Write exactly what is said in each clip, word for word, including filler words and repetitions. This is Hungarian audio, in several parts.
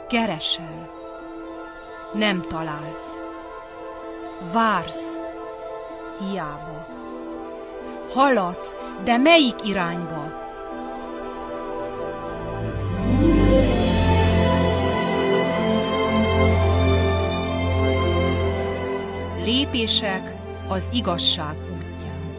Keresel, nem találsz. Vársz, hiába. Haladsz, de melyik irányba? Lépések az igazság útján.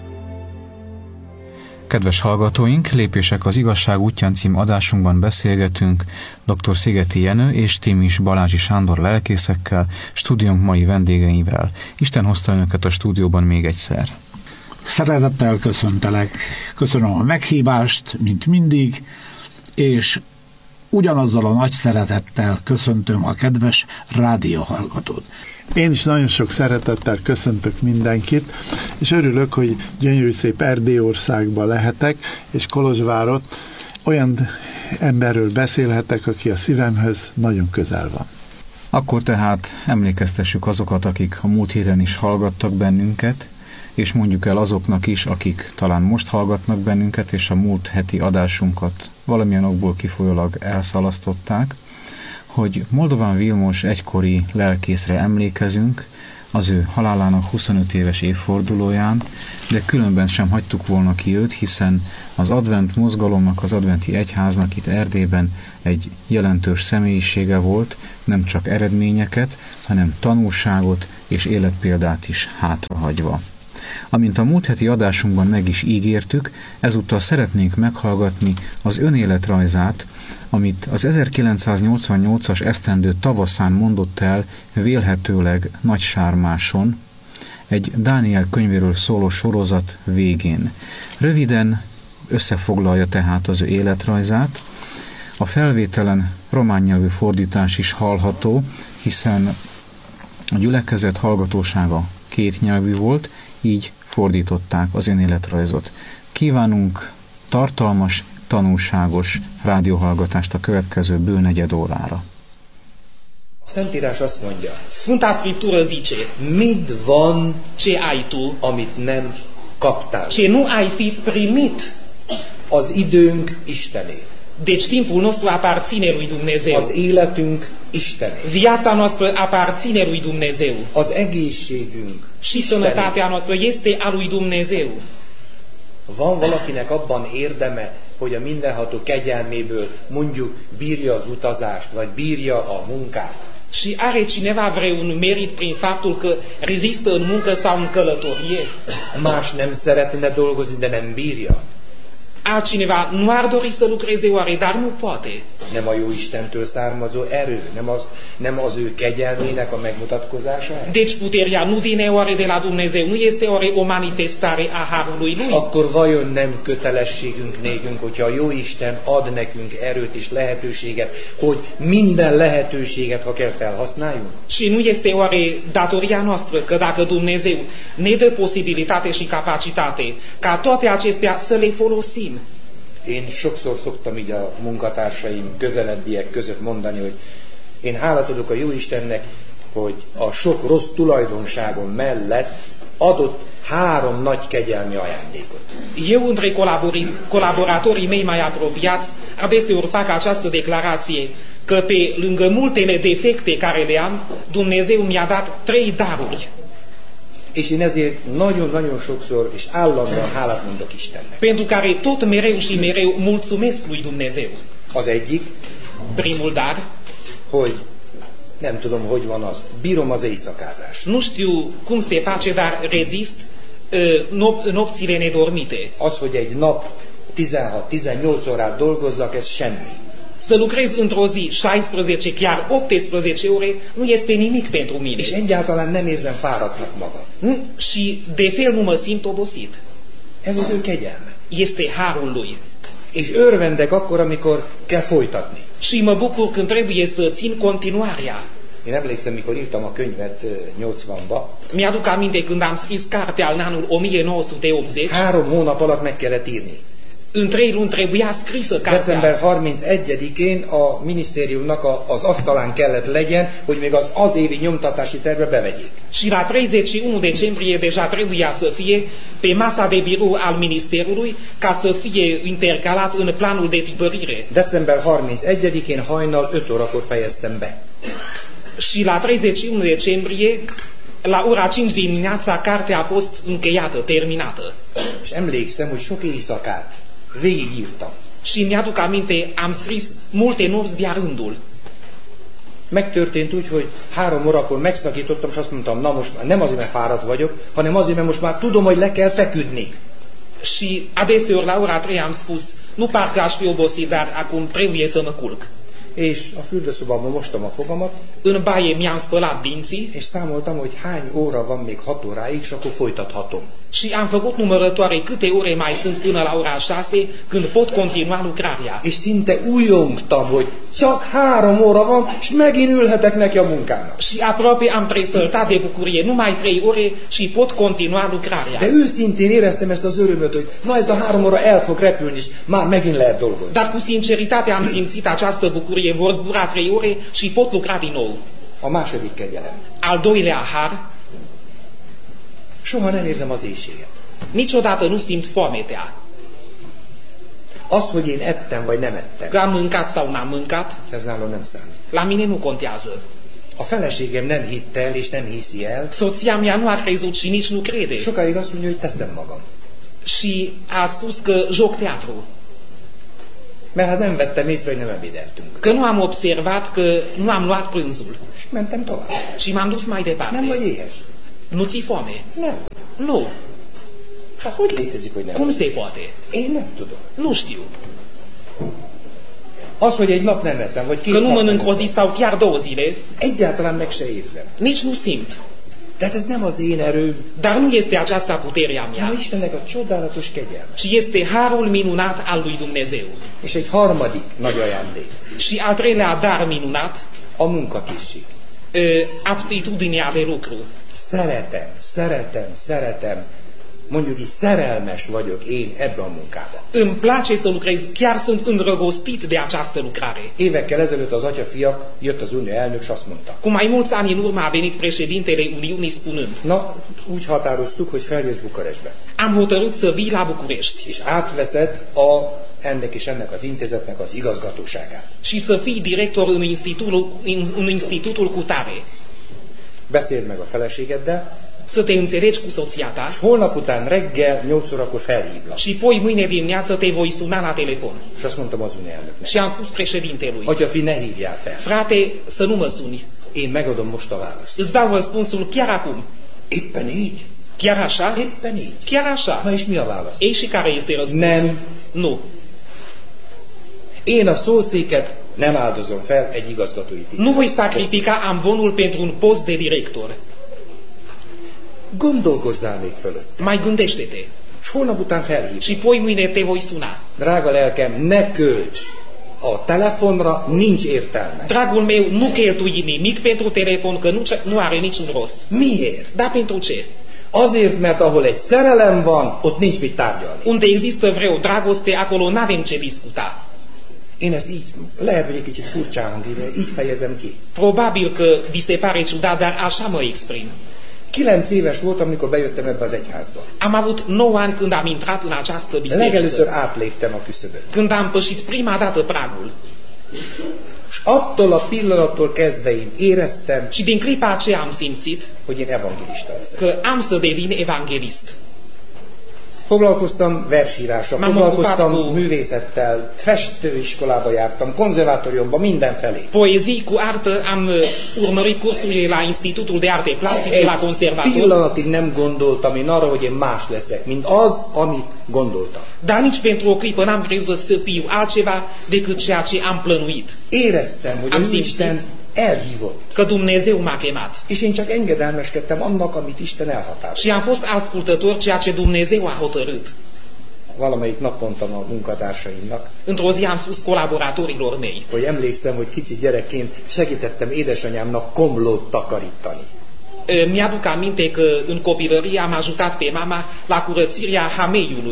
Kedves hallgatóink, Lépések az igazság útján című adásunkban beszélgetünk dr. Szigeti Jenő és Timis Balázsi Sándor lelkészekkel, stúdiónk mai vendégeivel. Isten hozta önöket a stúdióban még egyszer. Szeretettel köszöntelek, köszönöm a meghívást, mint mindig, és ugyanazzal a nagy szeretettel köszöntöm a kedves rádióhallgatót. Én is nagyon sok szeretettel köszöntök mindenkit, és örülök, hogy gyönyörű szép Erdélyországban lehetek, és Kolozsvárot olyan emberről beszélhetek, aki a szívemhez nagyon közel van. Akkor tehát emlékeztessük azokat, akik a múlt héten is hallgattak bennünket, és mondjuk el azoknak is, akik talán most hallgatnak bennünket, és a múlt heti adásunkat valamilyen okból kifolyólag elszalasztották, hogy Moldován Vilmos egykori lelkészre emlékezünk az ő halálának huszonöt éves évfordulóján, de különben sem hagytuk volna ki őt, hiszen az advent mozgalomnak, az adventi egyháznak itt Erdélyben egy jelentős személyisége volt, nem csak eredményeket, hanem tanulságot és életpéldát is hátrahagyva. Amint a múlt heti adásunkban meg is ígértük, ezúttal szeretnénk meghallgatni az önéletrajzát, amit az ezerkilencszáznyolcvannyolcas esztendő tavaszán mondott el vélhetőleg Nagysármáson, egy Dániel könyvéről szóló sorozat végén. Röviden összefoglalja tehát az ő életrajzát. A felvételen román nyelvű fordítás is hallható, hiszen a gyülekezet hallgatósága kétnyelvű volt, így fordították az önéletrajzot. Kívánunk tartalmas, tanulságos rádióhallgatást a következő bő negyed órára. A Szentírás azt mondja, Sfânta Scriptură zice, mit van, ce ai tu, amit nem kaptál. ce nu ai fi primit. Az időnk Istené. Deci timpul nostru aparține lui Dumnezeu. Az életünk Istené. Viața noastră aparține lui Dumnezeu. Az egészségünk Și sănătatea noastră este a lui Dumnezeu. Van valakinek abban érdeme, hogy a mindenható kegyelméből mondjuk bírja az utazást, vagy bírja a munkát? Și are cineva vreun merit prin faptul că rezistă în muncă sau în călătorie? Más nem szeretne dolgozni, de nem bírja. Altcineva nu ar dori să lucreze oare, dar nu poate. Nem a jó Istentől származó erő, nem az, nem az ő kegyelmének a megmutatkozása? Deci puterea nu vine oare de la Dumnezeu, nu este oare o manifestare a harului lui? Akkor vajon nem kötelességünk nékünk, hogyha a jó Isten ad nekünk erőt és lehetőséget, hogy minden lehetőséget, ha kell, felhasználjunk? Și nu este oare datoria noastră că dacă Dumnezeu ne dă posibilitate și capacitate, ca toate acestea să le folosim? Én sokszor szoktam így a munkatársaim közelebbiek között mondani, hogy én hálát adok a jó Istennek, hogy a sok rossz tulajdonságom mellett adott három nagy kegyelmi ajándékot. Eu, între colaboratorii mei mai apropiați, adeseori fac această declarație că pe lângă multele defecte care le am, Dumnezeu mi-a dat trei daruri. És én ezért nagyon-nagyon sokszor és állandóan hálát mondok Istennek. Pentru care tot mereu și mereu mulțumesc lui Dumnezeu. Az egyik, primul dar, hogy nem tudom, hogy van az, bírom az éjszakázást. Nu știu cum se face, dar rezist uh, nopțile nedormite. Az, hogy egy nap tizenhat-tizennyolc órát dolgozzak, ez semmi. Să lucrez într-o zi șaisprezece, chiar optsprezece ore, nu este nimic pentru mine. És egyáltalán nem érzem fáradtnak magam. Și de fel nu mă simt obosit. Ez az ő kegyelme. Este harul lui. És örvendek akkor, amikor kell folytatni. Și mă bucur când trebuie să țin continuarea. Én emlékszem, mikor írtam a könyvet nyolcvanba. Mi-aduc aminte când am scris cartea în anul o mie nouă sute optzeci. Három hónap alatt meg kellett írni. În trei luni trebuia scrisă december cartea. harmincegyedikén a minisztériumnak a, az asztalán kellett legyen, hogy még az az évi nyomtatási tervbe bevegyék. Și la treizeci și unu decembrie deja trebuia să fie pe masa de birou al Ministerului ca să fie intercalat în planul de tipărire. december harmincegyedikén hajnal öt órakor fejeztem be. Și la treizeci și unu decembrie, la ora cinci dimineața, cartea a fost încheiată, terminată. És emlékszem, hogy sok éjszakát végigírtam. Și mi-aduc aminte, am scris multe nopți de-a rândul. Megtörtént úgy, hogy három órakor megszakítottam, és azt mondtam, na most már nem azért, mert fáradt vagyok, hanem azért, mert most már tudom, hogy le kell feküdni. Și adeseori la ora trei am spus, nu parcă aș fi obosit, dar acum trebuie să mă culc. És a fürdőszobában mostam a fogamat, În baie mi-am spălat dinții és számoltam, hogy hány óra van még hat óráig, és akkor folytathatom. și am făcut numărătoare câte ore mai sunt până la ora șase, când pot continua lucrarea. És szinte újongtam, hogy csak három óra van, és megint ülhetek neki a munkának. Și aproape am tresăltat de bucurie, numai trei ore și pot continua lucrarea. De őszintén éreztem ezt az örömöt, hogy na ez a három óra el fog repülni, és már megint lehet dolgozni. Dar cu sinceritate am simțit această bucurie, vor zbura trei ore și pot lucra din nou. A második kegyelem. Al doilea har, Soha nem érzem az éjséget. niciodată nu simt foametea. Az, hogy én ettem vagy nem ettem, Că am mâncat sau n-am mâncat, ez nálam nem számít. la mine nu contează. A feleségem nem hitt el, és nem hiszi el. Soția mea nu a crezut și nici nu crede. Sokáig azt mondja, hogy teszem magam. Și a spus că joc teatru. Mert hát nem vettem észre, hogy nem ebédeltünk. Că nu am observat că nu am luat prânzul. És mentem tovább. Și m-am dus mai Nem departe. vagy éhes? Nu ți foame? Nem. Nu. Hát hogy létezik, hogy nem? Cum se poate? Én nem tudom. Nu știu. Az, hogy egy nap nem eszem, vagy két Că nu nap nem mănânc o zi eszem, sau chiar două zile, egyáltalán meg se érzem. nici nu simt. De hát ez nem az én erőm, Dar nu este aceasta puterea hanem mea, Istennek a csodálatos kegyelme. ci este harul minunat al lui Dumnezeu. És egy harmadik nagy ajándék, Și al treilea dar minunat, a munkakészség. ö, aptitudinea de lucru. Szeretem, szeretem, szeretem, mondjuk így szerelmes vagyok én ebbe a munkába. Îmi place să lucrez, chiar sunt îndrăgostit de această lucrare. Évekkel ezelőtt az atyafiak, jött az unió elnök, és azt mondta, Cu mai mulți ani în urmă a venit președintele Uniunii spunând, na, úgy határoztuk, hogy feljössz Bukarestbe, am hotărât să vii la București és átveszed a ennek és ennek az intézetnek az igazgatóságát. și să fii director în institutul, în, în institutul cu tare. Beszéld meg a feleségeddel, Să te înțelegi cu soția ta holnap után reggel nyolc órakor felhívlak. și poi mâine dimineață te voi suna la telefon. És azt mondtam az unió elnöknek, Și am spus președintelui, atyafi, ne hívjál fel. frate, să nu mă suni. Én megadom most a választ. Îți dau răspunsul chiar acum. Éppen így? Chiar așa? Éppen így. Chiar așa. Na és mi a válasz? Ei, și care este răspunsul? Nem. Nu. Én a szószéket nem áldozom fel egy igazgatói tisztre. Nu voi sacrifica amvonul pentru un post de director. Gondolkozzál még fölött. Mai gândește-te. És holnap után felhív. Și poi mâine te voi suna. Drága lelkem, ne költs! A telefonra nincs értelme. Dragul meu, nu cheltui nimic pentru telefon, că nu, ce- nu are niciun rost. Miért? Dar pentru ce? Azért, mert ahol egy szerelem van, ott nincs mit tárgyalni. Unde există vreo dragoste, acolo n-avem ce discuta. Én ezt így, lehet, hogy egy kicsit furcsán hangzik, de így fejezem ki. Probabil că vi se pare ciudat, dar așa mă exprim. Kilenc éves voltam, amikor bejöttem ebbe az egyházba. Am avut nouă ani când am intrat în această Legelőször biserică. átléptem a küszöböt. Când am pășit prima dată pragul. És attól a pillanattól kezdve én éreztem, Și din clipa aceea am simțit hogy én evangelista leszek. că am să devin evanghelist. Foglalkoztam versírással, Mám foglalkoztam okupátku. művészettel, festőiskolába jártam, konzervatóriumban, mindenfelé. Poezii cu artă am uh, urmărit cursurile la Institutul de Arte Plastice, la Egy conservator, pillanatig nem gondoltam én arra, hogy én más leszek, mint az, amit gondoltam. dar nici pentru o clipă n-am crezut să fiu altceva decât ceea ce am plănuit. Éreztem, hogy Am az simțit. Isten elhívott. Că Dumnezeu m-a chemat. És én csak engedelmeskedtem annak, amit Isten elhatározott. Și am fost ascultător ceea ce Dumnezeu a hotărât. Valamelyik nap mondtam a munkatársaimnak, Într-o zi am spus colaboratorilor mei hogy emlékszem, hogy kicsi gyerekként segítettem édesanyámnak komlót takarítani. Mi-aduc aminte că în copilărie am ajutat pe mama la curățirea hameiului.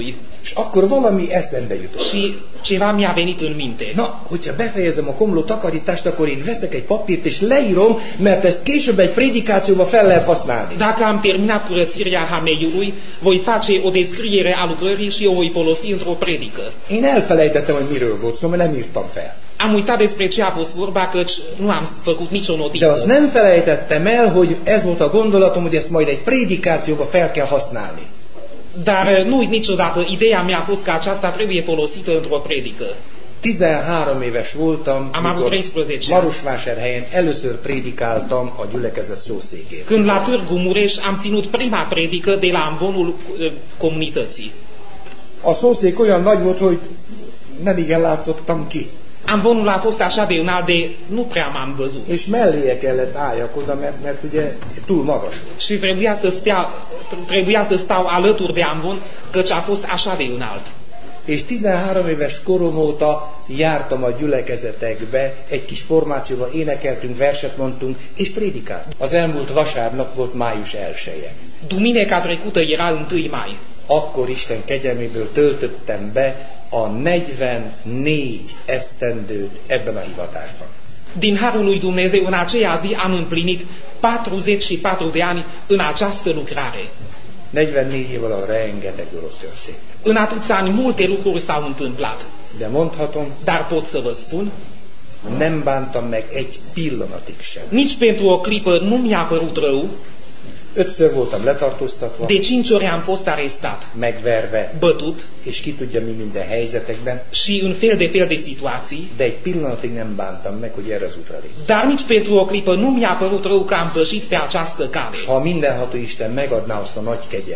És akkor valami eszembe jutott. Și ceva mi-a venit în minte. Na, hogyha befejezem a komló takarítást, akkor én veszek egy papírt és leírom, mert ezt később egy prédikációba fel lehet használni. Dacă am terminat curățirea hameiului, voi face o descriere a lucrării și o voi folosi într-o predică. Én elfelejtettem, hogy miről volt szó, mert nem írtam fel. Am uitat despre ce a fost vorba, căci nu am făcut nicio De azt notiță. nem felejtettem el, hogy ez volt a gondolatom, hogy ezt majd egy prédikációba fel kell használni. Dar nu uit niciodată, ideea mea a fost că aceasta trebuie folosită într-o predică. tizenhárom éves voltam, Am avut amikor treisprezece ani. Marosvásárhelyen először prédikáltam a gyülekezet szószékét. Când la Târgu Mureș am ținut prima predică de la amvonul eh, comunității. A szószék olyan nagy volt, hogy nem igen látszottam ki. Amvonul a fost așa de înalt de nu prea m-am văzut. És melléje kellett álljak oda, mert, mert ugye túl magas volt. Și trebuia să, stea, trebuia să stau alături de amvon, căci a fost așa de înalt. És tizenhárom éves korom óta jártam a gyülekezetekbe, egy kis formációba énekeltünk, verset mondtunk, és prédikáltunk. Az elmúlt vasárnap volt május elseje. Duminica trecută era întâi mai. Akkor Isten kegyelméből töltöttem be a negyvennégy esztendőt ebben a hivatásban. Din harul lui Dumnezeu în aceea zi am împlinit patruzeci și patru de ani în această lucrare. negyvennégy év alatt rengeteg dolog történt. În atâția ani multe lucruri s-au întâmplat. De mondhatom, Dar pot să vă spun, nem bántam meg egy pillanatig sem. nici pentru o clipă nu mi-a părut rău. Ötször voltam letartóztatva, De cinci ori am fost arestat, megverve, bătut és ki tudja mi minden helyzetekben, și în fel de fel de situații, de egy pillanatig nem bántam meg, hogy erre az útra léptem. dar nici pentru o clipă nu mi-a părut rău că am pășit pe această cale. Ha mindenható Isten megadná azt a nagy kegyelmet,